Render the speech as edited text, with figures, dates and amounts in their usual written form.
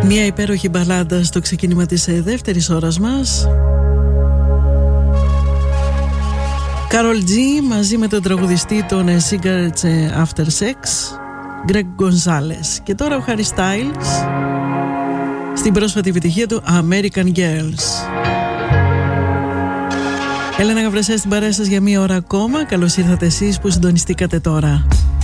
Μια υπέροχη μπαλάντα στο ξεκίνημα της δεύτερης ώρας μας. Karol G μαζί με τον τραγουδιστή των Cigarettes After Sex, Greg Gonzalez. Και τώρα ο Harry Styles στην πρόσφατη επιτυχία του American Girls. Έλενα Γαβρεσέ στην παρέα σας για μία ώρα ακόμα. Καλώς ήρθατε εσείς που συντονιστήκατε τώρα.